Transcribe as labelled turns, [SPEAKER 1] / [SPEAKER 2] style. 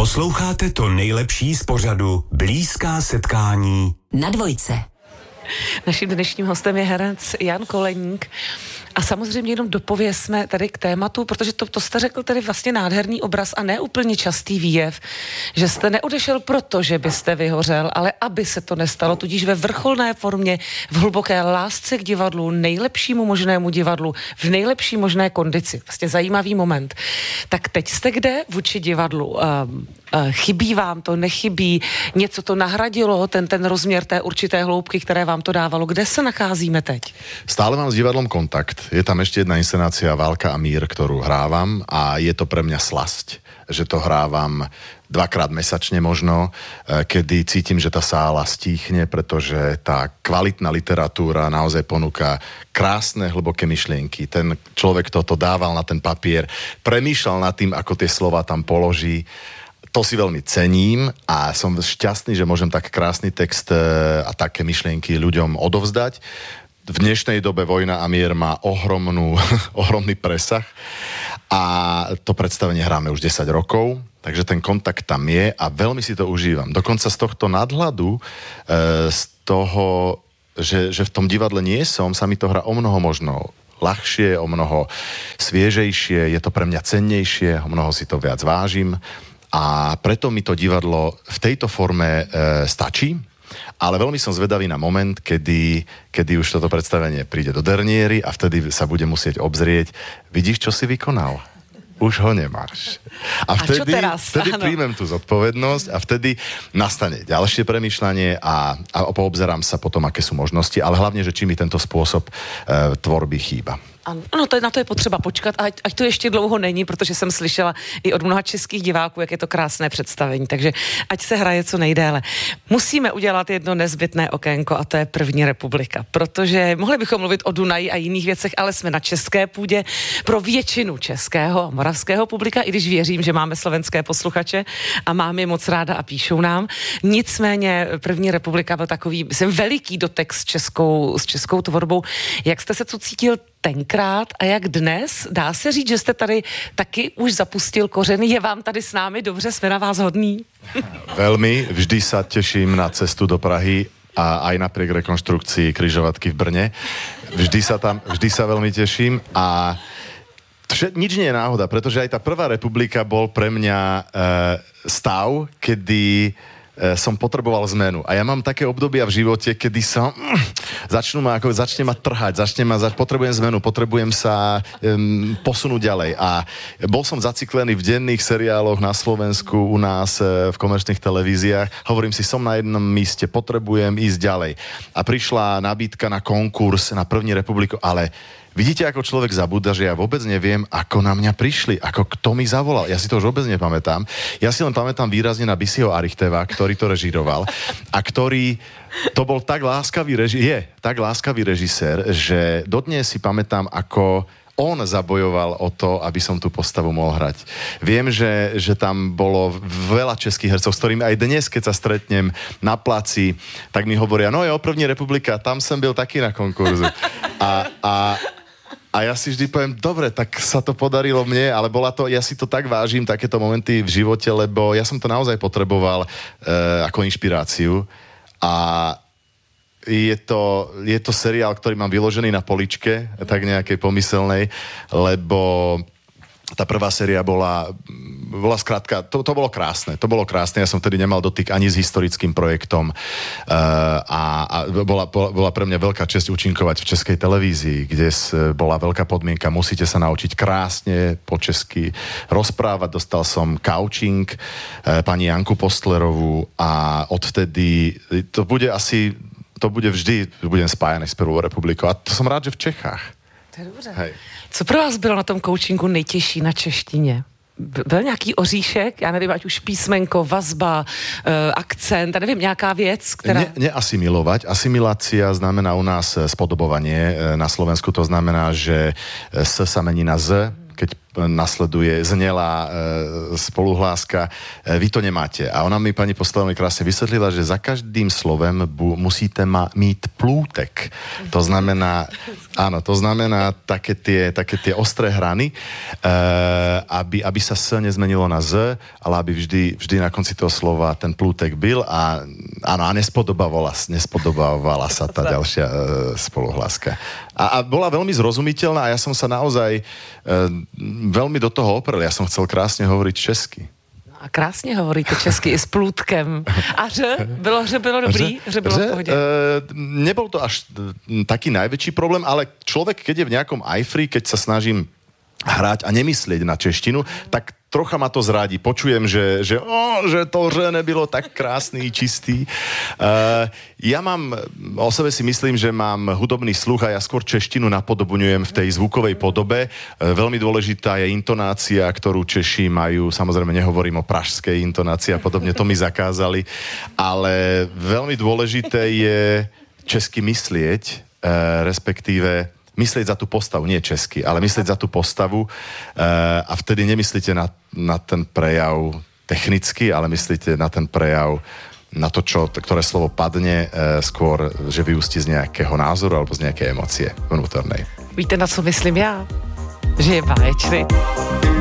[SPEAKER 1] Posloucháte to nejlepší z pořadu Blízká setkání
[SPEAKER 2] na Dvojce.
[SPEAKER 3] Naším dnešním hostem je herec Jan Koleník. A samozřejmě jenom dopověsme tady k tématu, protože to jste řekl tady vlastně nádherný obraz a ne úplně častý výjev, že jste neodešel proto, že byste vyhořel, ale aby se to nestalo, tudíž ve vrcholné formě, v hluboké lásce k divadlu, nejlepšímu možnému divadlu, v nejlepší možné kondici. Vlastně zajímavý moment. Tak teď jste kde vůči divadlu? Chybí vám to, nechybí? Něco to nahradilo, ten rozměr té určité hloubky, které vám to dávalo? Kde se nacházíme teď?
[SPEAKER 4] Stále mám s divadlom kontakt. Je tam ešte jedna inscenácia Válka a mír, ktorú hrávam a je to pre mňa slasť, že to hrávam 2-krát mesačne možno, kedy cítim, že tá sála stíchne, pretože tá kvalitná literatúra naozaj ponúka krásne, hlboké myšlienky. Ten človek toto dával na ten papier, premýšľal nad tým, ako tie slova tam položí. To si veľmi cením a som šťastný, že môžem tak krásny text a také myšlienky ľuďom odovzdať. V dnešnej dobe Vojna a mier má ohromný presah a to predstavenie hráme už 10 rokov, takže ten kontakt tam je a veľmi si to užívam. Dokonca z tohto nadhľadu, z toho, že v tom divadle nie som, sa mi to hrá o mnoho možno ľahšie, o mnoho sviežejšie, je to pre mňa cennejšie, o mnoho si to viac vážim a preto mi to divadlo v tejto forme stačí. Ale veľmi som zvedavý na moment, kedy už toto predstavenie príde do derniéry a vtedy sa bude musieť obzrieť. Vidíš, čo si vykonal? Už ho nemáš. A vtedy príjmem tú zodpovednosť a vtedy nastane ďalšie premýšľanie a poobzerám sa potom, aké sú možnosti, ale hlavne, že či mi tento spôsob tvorby chýba.
[SPEAKER 3] Ano, na to je potřeba počkat, ať to ještě dlouho není, protože jsem slyšela i od mnoha českých diváků, jak je to krásné představení, takže ať se hraje co nejdéle. Musíme udělat jedno nezbytné okénko a to je První republika, protože mohli bychom mluvit o Dunaji a jiných věcech, ale jsme na české půdě pro většinu českého a moravského publika, i když věřím, že máme slovenské posluchače a mám je moc ráda a píšou nám. Nicméně První republika byl takový, myslím, veliký dotek s českou tvorbou. Jak jste se tu cítil tenkrát a jak dnes? Dá se říct, že jste tady taky už zapustil kořeny? Je vám tady s námi dobře? Jsme na vás hodní?
[SPEAKER 4] Veľmi. Vždy sa teším na cestu do Prahy a aj napriek rekonštrukcii križovatky v Brne. Vždy sa veľmi teším a nič nie je náhoda, pretože aj tá Prvá republika bol pre mňa stav, kedy som potreboval zmenu. A ja mám také obdobia v živote, kedy som začne ma trhať, potrebujem zmenu, potrebujem sa posunúť ďalej. A bol som zaciklený v denných seriáloch na Slovensku, u nás v komerčných televíziách. Hovorím si, som na jednom míste, potrebujem ísť ďalej. A prišla nabídka na konkurs na První republiku, ale vidíte, ako človek zabúda, že ja vôbec neviem, ako na mňa prišli, ako kto mi zavolal. Ja si to už vôbec nepamätám. Ja si len pamätám výrazne na Bisiho Arichteva, ktorý to režíroval a ktorý to bol tak láskavý režisér, že dodnes si pamätám, ako on zabojoval o to, aby som tú postavu mohol hrať. Viem, že tam bolo veľa českých hercov, s ktorými aj dnes, keď sa stretnem na placi, tak mi hovoria, no je o První republika, tam som byl taký na konkurzu. A ja si vždy poviem, dobre, tak sa to podarilo mne, ale ja si to tak vážim, takéto momenty v živote, lebo ja som to naozaj potreboval ako inšpiráciu a je to seriál, ktorý mám vyložený na poličke, tak nejakej pomyselnej, lebo tá prvá séria bola skrátka, to bolo krásne, ja som vtedy nemal dotyk ani s historickým projektom a bola pre mňa veľká česť účinkovať v Českej televízii, kde bola veľká podmienka, musíte sa naučiť krásne po česky rozprávať, dostal som coaching pani Janku Postlerovú a odvtedy to bude vždy, budem spájaný s Prvou republikou a to som rád, že v Čechách.
[SPEAKER 3] To je dobře. Hej. Co pro vás bylo na tom coachingu nejtěžší na češtině? Byl nějaký oříšek? Já nevím, ať už písmenko, vazba, akcent, nevím, nějaká věc, která...
[SPEAKER 4] Neasimilovať. Asimilácia znamená u nás spodobovanie. Na Slovensku to znamená, že S sa mení na Z. Keď nasleduje znelá spoluhláska. Vy to nemáte. A ona mi, pani poslala, krásne vysvetlila, že za každým slovem musíte mít plútek. To znamená, áno, to znamená také tie ostré hrany, aby sa S nezmenilo na Z, ale aby vždy na konci toho slova ten plútek byl a áno, a nespodobávala sa tá ďalšia spoluhláska. A bola veľmi zrozumiteľná a ja som sa naozaj veľmi do toho oprel. Ja som chcel krásne hovoriť česky.
[SPEAKER 3] A krásně hovoríte česky i s plůtkem. A bylo dobrý? Že bylo v pohodě?
[SPEAKER 4] Nebol to až taký najväčší problém, ale človek, keď je v nejakom ajfri, keď sa snažím hrať a nemyslieť na češtinu, tak trocha ma to zradí. Počujem, že to nebylo tak krásny, čistý. Ja o sebe si myslím, že mám hudobný sluch a ja skôr češtinu napodobňujem v tej zvukovej podobe. Veľmi dôležitá je intonácia, ktorú Češi majú. Samozrejme, nehovorím o pražskej intonácii a podobne, to mi zakázali. Ale veľmi dôležité je česky myslieť, respektíve myslieť za tú postavu, nie česky, ale myslieť za tú postavu a vtedy nemyslíte na ten prejav technicky, ale myslíte na ten prejav, na to, ktoré slovo padne, skôr, že vyústi z nejakého názoru alebo z nejakej emócie vnútornej.
[SPEAKER 3] Víte, na co myslím já? Že je báječný.